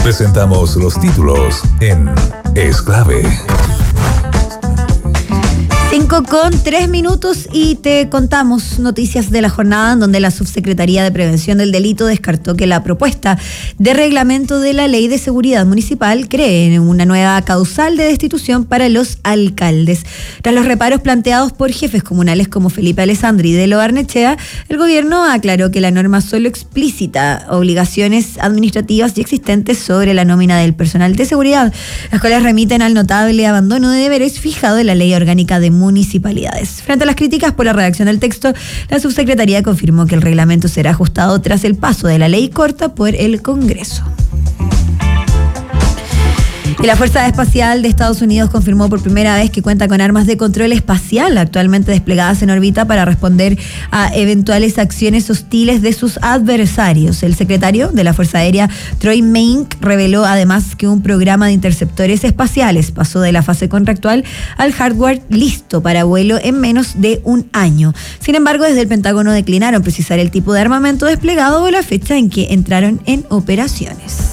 Presentamos los títulos en Es Clave. 5:03 y te contamos noticias de la jornada en donde la Subsecretaría de Prevención del Delito descartó que la propuesta de reglamento de la Ley de Seguridad Municipal cree una nueva causal de destitución para los alcaldes. Tras los reparos planteados por jefes comunales como Felipe Alessandri y Delo Barnechea, el gobierno aclaró que la norma solo explicita obligaciones administrativas y existentes sobre la nómina del personal de seguridad, las cuales remiten al notable abandono de deberes fijado en la Ley Orgánica de Municipalidades. Frente a las críticas por la redacción del texto, la subsecretaría confirmó que el reglamento será ajustado tras el paso de la ley corta por el Congreso. Y la Fuerza Espacial de Estados Unidos confirmó por primera vez que cuenta con armas de control espacial actualmente desplegadas en órbita para responder a eventuales acciones hostiles de sus adversarios. El secretario de la Fuerza Aérea, Troy Mink, reveló además que un programa de interceptores espaciales pasó de la fase contractual al hardware listo para vuelo en menos de un año. Sin embargo, desde el Pentágono declinaron precisar el tipo de armamento desplegado o la fecha en que entraron en operaciones.